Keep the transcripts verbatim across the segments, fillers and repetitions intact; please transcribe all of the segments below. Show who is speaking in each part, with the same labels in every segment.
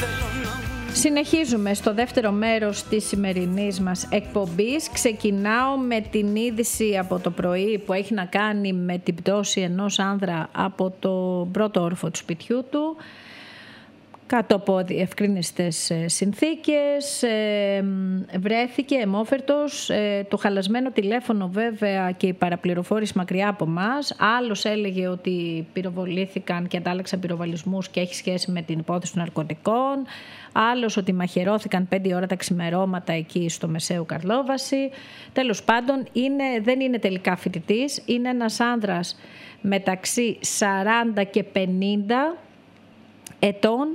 Speaker 1: Συνεχίζουμε στο δεύτερο μέρος της σημερινής μας εκπομπής. Ξεκινάω με την είδηση από το πρωί που έχει να κάνει με την πτώση ενός άνδρα από το πρώτο όροφο του σπιτιού του, κάτω από διευκρίνιστες συνθήκες. Βρέθηκε αιμόφερτος, το χαλασμένο τηλέφωνο βέβαια και η παραπληροφόρηση μακριά από μας. Άλλος έλεγε ότι πυροβολήθηκαν και αντάλλαξαν πυροβολισμούς και έχει σχέση με την υπόθεση των ναρκωτικών. Άλλος ότι μαχαιρώθηκαν πέντε ώρα τα ξημερώματα εκεί στο Μεσαίου Καρλόβαση. Τέλος πάντων είναι, δεν είναι τελικά φοιτητής, είναι ένας άνδρας μεταξύ σαράντα και πενήντα ετών.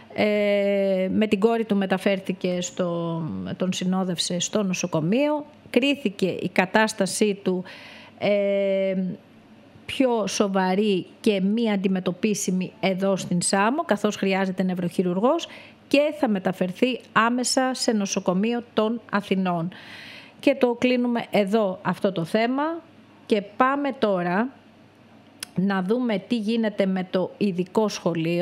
Speaker 1: Ε, με την κόρη του μεταφέρθηκε, στο, τον συνόδευσε στο νοσοκομείο. Κρίθηκε η κατάστασή του ε, πιο σοβαρή και μη αντιμετωπίσιμη εδώ στην Σάμο, καθώς χρειάζεται νευροχειρουργός και θα μεταφερθεί άμεσα σε νοσοκομείο των Αθηνών. Και το κλείνουμε εδώ αυτό το θέμα και πάμε τώρα να δούμε τι γίνεται με το ειδικό σχολείο.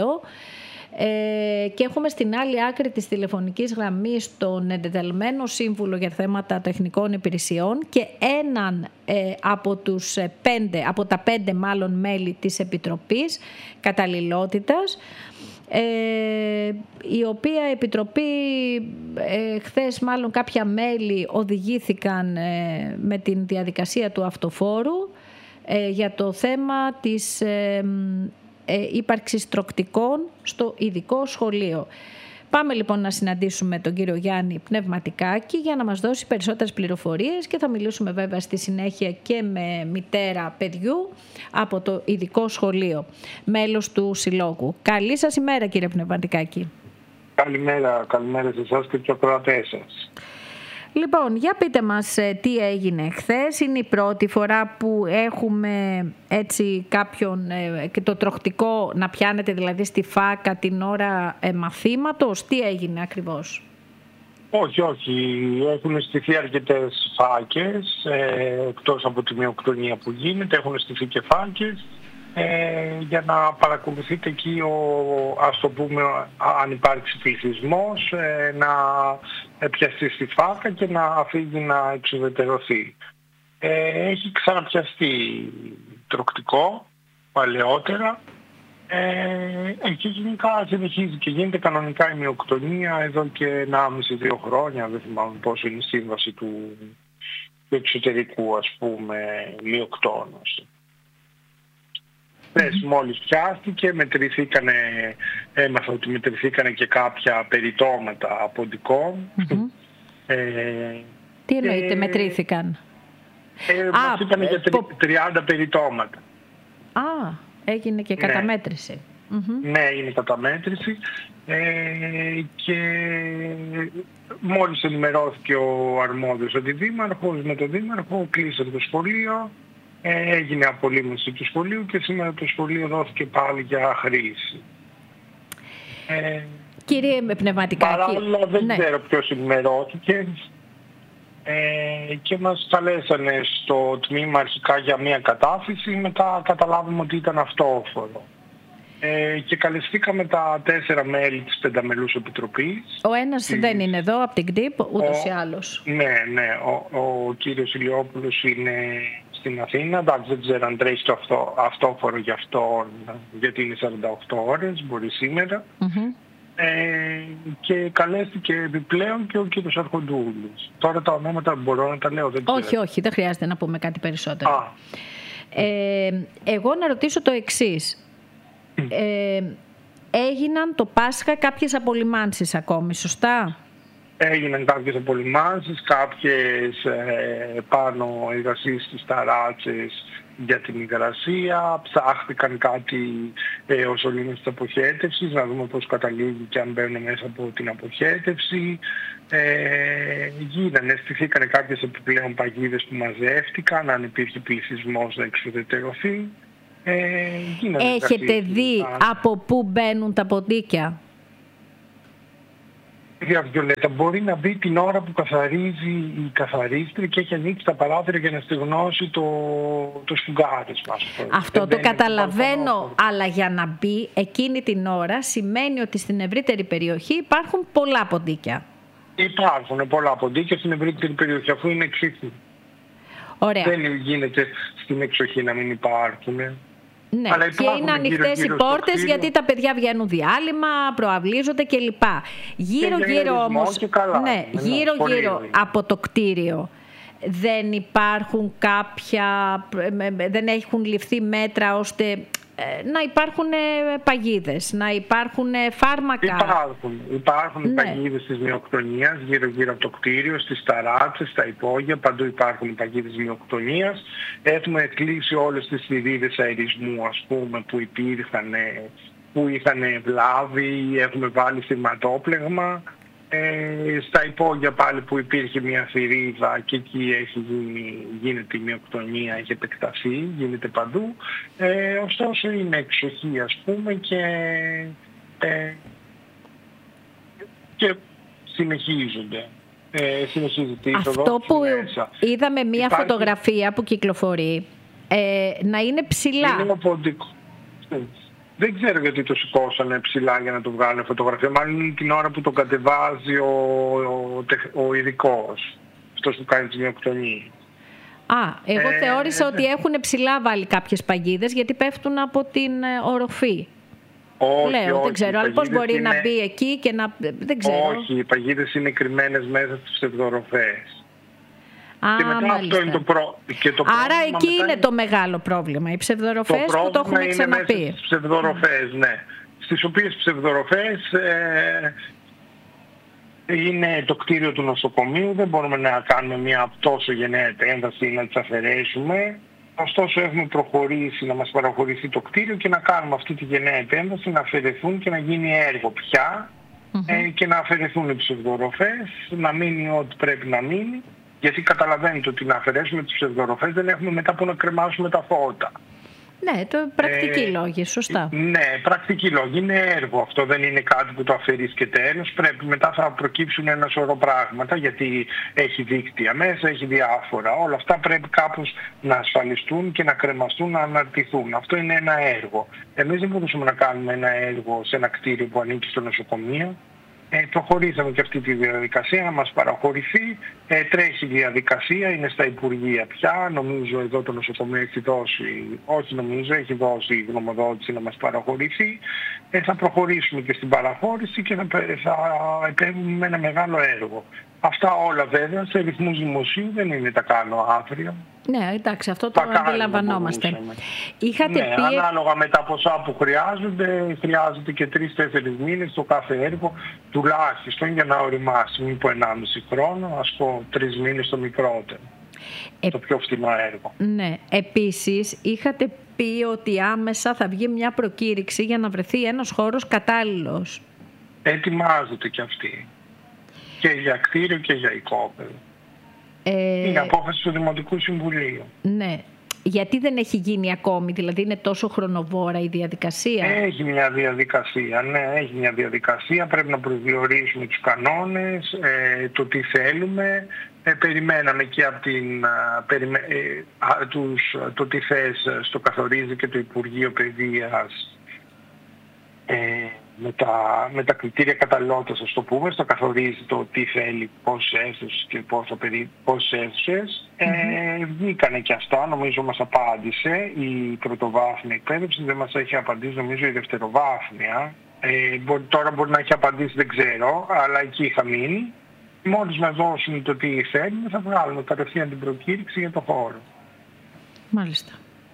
Speaker 1: Ε, και έχουμε στην άλλη άκρη της τηλεφωνικής γραμμής τον εντεταλμένο σύμβουλο για θέματα τεχνικών υπηρεσιών και έναν ε, από, τους πέντε, από τα πέντε μάλλον μέλη της Επιτροπής Καταλληλότητας, ε, η οποία Επιτροπή ε, χθες μάλλον κάποια μέλη οδηγήθηκαν ε, με την διαδικασία του αυτοφόρου ε, για το θέμα της ε, ύπαρξης τροκτικών στο ειδικό σχολείο. Πάμε λοιπόν να συναντήσουμε τον κύριο Γιάννη Πνευματικάκη για να μας δώσει περισσότερες πληροφορίες και θα μιλήσουμε βέβαια στη συνέχεια και με μητέρα παιδιού από το ειδικό σχολείο, μέλος του Συλλόγου. Καλή σας ημέρα κύριε Πνευματικάκη.
Speaker 2: Καλημέρα, καλημέρα σε εσάς και τους ακροατές σας.
Speaker 1: Λοιπόν, για πείτε μας τι έγινε χθες. Είναι η πρώτη φορά που έχουμε έτσι κάποιον και το τροχτικό να πιάνετε δηλαδή στη φάκα την ώρα ε, μαθήματος. Τι έγινε ακριβώς?
Speaker 2: Όχι, όχι. Έχουν στηθεί αρκετές φάκες, ε, εκτός από τη μειοκτονία που γίνεται, έχουν στηθεί και φάκες ε, για να παρακολουθείτε εκεί, ο, ας το πούμε, αν υπάρξει πληθυσμός, ε, να πιαστεί στη φάκα και να φύγει να εξουδετερωθεί. Ε, έχει ξαναπιαστεί τροκτικό παλαιότερα ε, και γενικά συνεχίζει και γίνεται κανονικά η μειοκτονία εδώ και ενάμιση με δύο χρόνια, δεν θυμάμαι πόσο είναι η σύμβαση του, του εξωτερικού, ας πούμε, μειοκτώνος. Mm-hmm. Μόλις πιάστηκε, μετρηθήκανε, έμαθα ότι μετρηθήκανε και κάποια περιτώματα ποντικών. Mm-hmm. Ε,
Speaker 1: Τι εννοείται, και, μετρήθηκαν?
Speaker 2: Ε, μας είπανε για πο... τριάντα περιτώματα.
Speaker 1: Α, έγινε και
Speaker 2: ναι.
Speaker 1: καταμέτρηση. Mm-hmm.
Speaker 2: Ναι, είναι καταμέτρηση. Ε, και μόλις ενημερώθηκε ο αρμόδιος ο δήμαρχος, με τον δήμαρχο κλείσαν το σχολείο. Έγινε απολύμωση του σχολείου και σήμερα το σχολείο δόθηκε πάλι για χρήση.
Speaker 1: Ε, Κύριε Πνευματικάκη,
Speaker 2: παράλληλα δεν ναι. ξέρω ποιος ενημερώθηκε ε, και μας καλέσανε στο τμήμα αρχικά για μια κατάφυση, μετά καταλάβουμε ότι ήταν αυτόφορο. Ε, και καλεστήκαμε τα τέσσερα μέλη της πενταμελούς επιτροπής.
Speaker 1: Ο ένας της... δεν είναι εδώ από την ΚΤΙΠ ούτως ή άλλως.
Speaker 2: Ναι, ναι, ο, ο κύριος Ηλιόπουλος είναι στην Αθήνα, εντάξει, δεν ξέρω αν τρέχει το αυτό, αυτόφορο γι' αυτό, γιατί είναι σαράντα οκτώ ώρες, μπορεί σήμερα. Mm-hmm. Ε, και καλέστηκε επιπλέον και ο κύριος Αρχοντούλης. Τώρα τα ονόματα μπορώ να τα λέω, δεν ξέρω.
Speaker 1: Όχι, όχι, δεν χρειάζεται να πούμε κάτι περισσότερο. Α. Ε, εγώ να ρωτήσω το εξής. Ε, έγιναν το Πάσχα κάποιες απολυμάνσεις ακόμη, σωστά?
Speaker 2: Έγιναν κάποιες απολυμάνσεις, κάποιες ε, πάνω εργασίες στις ταράτσες για την υγρασία, ψάχτηκαν κάτι ε, ως ολίνες της αποχέτευσης, να δούμε πώς καταλήγει και αν μπαίνουν μέσα από την αποχέτευση. Ε, γίνανε, στηθήκανε κάποιες επιπλέον παγίδες που μαζεύτηκαν, αν υπήρχε πληθυσμός να εξουδετερωθεί. Ε,
Speaker 1: Έχετε δει από πού μπαίνουν τα ποντίκια?
Speaker 2: Κυρία Βιολέτα, μπορεί να μπει την ώρα που καθαρίζει η καθαρίστρια και έχει ανοίξει τα παράθυρα για να στεγνώσει το, το σφουγγάρι μας.
Speaker 1: Αυτό δεν το καταλαβαίνω, αλλά για να μπει εκείνη την ώρα σημαίνει ότι στην ευρύτερη περιοχή υπάρχουν πολλά ποντίκια.
Speaker 2: Υπάρχουν πολλά ποντίκια στην ευρύτερη περιοχή, αφού είναι εξήχθη.
Speaker 1: Ωραία.
Speaker 2: Δεν γίνεται στην εξοχή να μην υπάρχουν.
Speaker 1: Ναι, αλλά και είναι ανοιχτές οι πόρτες γιατί τα παιδιά βγαίνουν διάλειμμα, προαυλίζονται κλπ. Γύρω-γύρω όμως,
Speaker 2: καλά,
Speaker 1: ναι, γύρω-γύρω από το κτίριο δεν υπάρχουν κάποια, δεν έχουν ληφθεί μέτρα ώστε να υπάρχουν παγίδες, να υπάρχουν φάρμακα.
Speaker 2: Υπάρχουν, υπάρχουν ναι. παγίδες της μυοκτονίας γύρω-γύρω από το κτίριο, στις ταράτσες, στα υπόγεια, παντού υπάρχουν παγίδες μυοκτονίας. Έχουμε κλείσει όλες τις θηρίδες αερισμού, ας πούμε, που υπήρχαν, που είχαν βλάβη, έχουμε βάλει σειρματόπλεγμα. Ε, στα υπόγεια πάλι που υπήρχε μια θηρίδα και εκεί έχει γίνει, γίνεται η μυοκτονία, έχει επεκταθεί, γίνεται παντού. Ε, ωστόσο είναι εξοχή, ας πούμε, και, ε, και συνεχίζονται. Ε, συνεχίζεται η
Speaker 1: αυτό που
Speaker 2: μέσα.
Speaker 1: Είδαμε μια
Speaker 2: Υπάρχει...
Speaker 1: φωτογραφία που κυκλοφορεί ε, να είναι ψηλά.
Speaker 2: Είναι οποντικό. Δεν ξέρω γιατί το σηκώσανε ψηλά για να το βγάλουν φωτογραφία. Μάλλον είναι την ώρα που το κατεβάζει ο, ο, ο ειδικός, αυτός που κάνει τη μυοκτονία.
Speaker 1: Α, εγώ
Speaker 2: ε,
Speaker 1: θεώρησα
Speaker 2: ε,
Speaker 1: ότι έχουν ψηλά βάλει κάποιες παγίδες γιατί πέφτουν από την οροφή.
Speaker 2: Όχι,
Speaker 1: Λέω,
Speaker 2: όχι,
Speaker 1: δεν ξέρω, αλλά πώς μπορεί είναι... να μπει εκεί και να... Δεν ξέρω.
Speaker 2: Όχι, οι παγίδες είναι κρυμμένες μέσα στις ψευδοροφές.
Speaker 1: Α,
Speaker 2: και μετά
Speaker 1: μάλιστα.
Speaker 2: αυτό είναι το προ... και το
Speaker 1: Άρα εκεί είναι το μεγάλο πρόβλημα, οι ψευδοροφές που το έχουμε ξαναπεί.
Speaker 2: Είναι μέσα στις ψευδοροφές, ναι. Στις οποίες ψευδοροφές ε, είναι το κτίριο του νοσοκομείου, δεν μπορούμε να κάνουμε μια τόσο γενναία επέμβαση να τις αφαιρέσουμε. Ωστόσο έχουμε προχωρήσει να μας παραχωρηθεί το κτίριο και να κάνουμε αυτή τη γενναία επέμβαση, να αφαιρεθούν και να γίνει έργο πια mm-hmm. ε, και να αφαιρεθούν οι ψευδοροφές, να μείνει ό,τι πρέπει να μείνει. Γιατί καταλαβαίνετε ότι να αφαιρέσουμε τις ψευδοροφές δεν έχουμε μετά που να κρεμάσουμε τα φώτα.
Speaker 1: Ναι, το πρακτική ε, λόγη, σωστά.
Speaker 2: Ναι, πρακτική λόγη. Είναι έργο αυτό, δεν είναι κάτι που το αφαιρείς και τέλος. Πρέπει μετά θα προκύψουν ένα σωρό πράγματα γιατί έχει δίκτυα μέσα, έχει διάφορα. Όλα αυτά πρέπει κάπως να ασφαλιστούν και να κρεμαστούν, να αναρτηθούν. Αυτό είναι ένα έργο. Εμείς δεν μπορούσαμε να κάνουμε ένα έργο σε ένα κτίριο που ανήκει στο νοσοκομείο. Ε, προχωρήσαμε και αυτή τη διαδικασία να μας παραχωρηθεί. Ε, τρέχει η διαδικασία, είναι στα Υπουργεία πια. Νομίζω εδώ το νοσοκομείο έχει δώσει, όχι νομίζω, έχει δώσει γνωμοδότηση να μας παραχωρηθεί. Ε, θα προχωρήσουμε και στην παραχώρηση και θα, θα επέμβουμε με ένα μεγάλο έργο. Αυτά όλα βέβαια σε ρυθμούς δημοσίου δεν είναι τα κάνω αύριο.
Speaker 1: Ναι, εντάξει, αυτό το αντιλαμβανόμαστε.
Speaker 2: Είχατε ναι, πει... ανάλογα με τα ποσά που χρειάζονται, χρειάζεται και τρεις-τέσσερις μήνες το κάθε έργο τουλάχιστον για να οριμάσει. Μην πω ενάμιση χρόνο, ας πω τρεις μήνες το μικρότερο. Ε... Το πιο φθηνό έργο.
Speaker 1: Ναι, επίσης είχατε πει ότι άμεσα θα βγει μια προκήρυξη για να βρεθεί ένας χώρος κατάλληλος.
Speaker 2: Ετοιμάζεται και αυτή. Και για κτίριο και για οικόπεδο. Ε... Είναι απόφαση του Δημοτικού Συμβουλίου.
Speaker 1: Ναι. Γιατί δεν έχει γίνει ακόμη, δηλαδή είναι τόσο χρονοβόρα η διαδικασία?
Speaker 2: Έχει μια διαδικασία, ναι, έχει μια διαδικασία. Πρέπει να προσδιορίσουμε τους κανόνες, ε, το τι θέλουμε. Ε, περιμέναμε και από την, α, περιμέ, ε, α, τους, το τι θες στο καθορίζει και το Υπουργείο Παιδείας. Ε, με τα, με τα κριτήρια καταλληλότητας, ας το πούμε, στο καθορίζει το τι θέλει, πόσες αίθουσες και πόσες αίθουσες. Mm-hmm. Ε, βγήκανε και αυτά, νομίζω μας απάντησε η πρωτοβάθμια εκπαίδευση, δεν μας έχει απαντήσει νομίζω η δευτεροβάθμια. Ε, μπορεί, τώρα μπορεί να έχει απαντήσει, δεν ξέρω, αλλά εκεί είχα μείνει. Μόλις μας δώσουν το τι θέλουμε θα βγάλουμε κατευθείαν την προκήρυξη για το χώρο.
Speaker 1: Μάλιστα.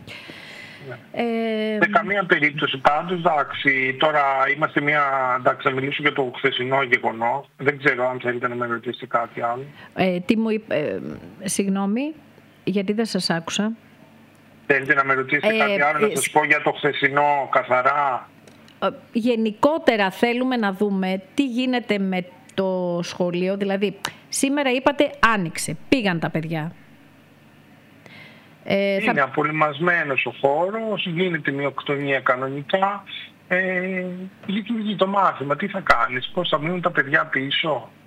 Speaker 2: Ε, σε καμία περίπτωση πάντως, εντάξει, τώρα είμαστε μια, εντάξει, να μιλήσω για το χθεσινό γεγονός. Δεν ξέρω αν θέλετε να με ρωτήσετε κάτι άλλο.
Speaker 1: Ε, τι μου είπε, ε, συγγνώμη, γιατί δεν σας άκουσα.
Speaker 2: Θέλετε να με ρωτήσετε ε, κάτι άλλο, ε, να σας πω για το χθεσινό καθαρά?
Speaker 1: Ε, γενικότερα θέλουμε να δούμε τι γίνεται με το σχολείο, δηλαδή σήμερα είπατε άνοιξε, πήγαν τα παιδιά.
Speaker 2: Ε, είναι θα... απολυμασμένος ο χώρος, γίνεται μυοκτονία κανονικά. ε, λειτουργεί το μάθημα. Τι θα κάνεις, πώς θα μείνουν τα παιδιά πίσω.